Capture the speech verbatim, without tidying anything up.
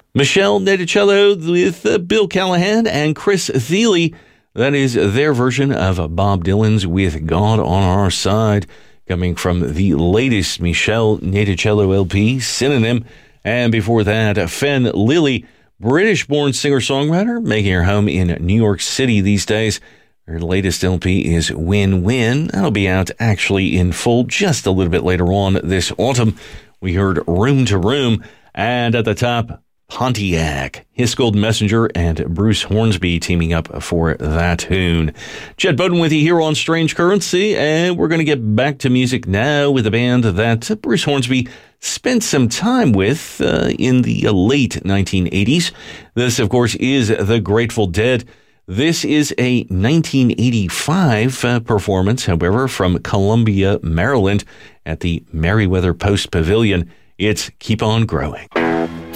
Michelle Naticello with uh, Bill Callahan and Chris Thile. That is their version of Bob Dylan's With God on Our Side, coming from the latest Michelle Naticello L P, Synonym. And before that, Fen Lilly, British-born singer-songwriter, making her home in New York City these days. Her latest L P is Win Win. That'll be out actually in full just a little bit later on this autumn. We heard Room to Room, and at the top, Pontiac, His Golden Messenger, and Bruce Hornsby teaming up for that tune. Jed Bowden with you here on Strange Currency, and we're going to get back to music now with a band that Bruce Hornsby spent some time with uh, in the late nineteen eighties. This, of course, is The Grateful Dead. This is a nineteen eighty-five uh, performance, however, from Columbia, Maryland, at the Merriweather Post Pavilion. It's Keep On Growing.